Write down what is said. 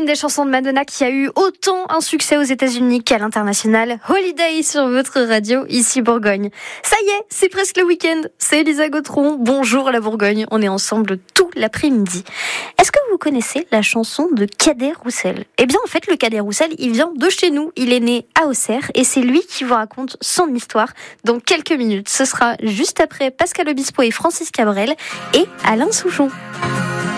des chansons de Madonna qui a eu autant un succès aux États-Unis qu'à l'international. Holiday sur votre radio, ici Bourgogne. Ça y est, c'est presque le week-end. C'est Elisa Gautron. Bonjour la Bourgogne. On est ensemble tout l'après-midi. Est-ce que vous connaissez la chanson de Cadet Roussel ? Eh bien, en fait, le Cadet Roussel, il vient de chez nous. Il est né à Auxerre et c'est lui qui vous raconte son histoire dans quelques minutes. Ce sera juste après Pascal Obispo et Francis Cabrel et Alain Souchon.